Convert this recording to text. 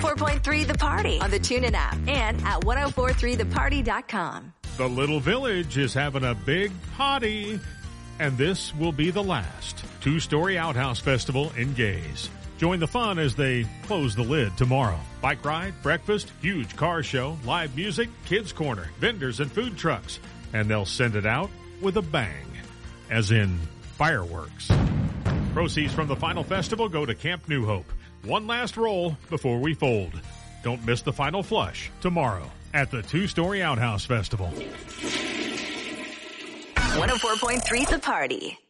104.3 The Party on the TuneIn app and at 1043theparty.com. The Little Village is having a big party, and this will be the last two-story outhouse festival in Gaze. Join the fun as they close the lid tomorrow. Bike ride, breakfast, huge car show, live music, kids corner, vendors and food trucks. And they'll send it out with a bang, as in fireworks. Proceeds from the final festival go to Camp New Hope. One last roll before we fold. Don't miss the final flush tomorrow at the Two-Story Outhouse Festival. 104.3 The Party.